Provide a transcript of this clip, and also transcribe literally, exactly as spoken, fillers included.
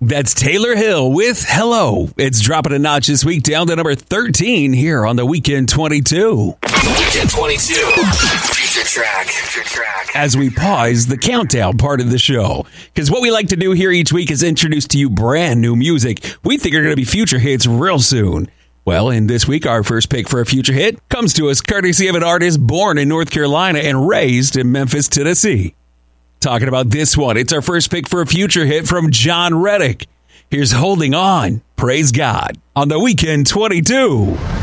That's Taylor Hill with Hello. It's dropping a notch this week down to number thirteen here on the Weekend twenty-two. Weekend twenty-two. Future track. Future track. As we pause the countdown part of the show, because what we like to do here each week is introduce to you brand new music we think are going to be future hits real soon. Well, and this week, our first pick for a future hit comes to us courtesy of an artist born in North Carolina and raised in Memphis, Tennessee. Talking about this one, it's our first pick for a future hit from John Reddick. Here's Holding On, Praise God, on the Weekend twenty-two.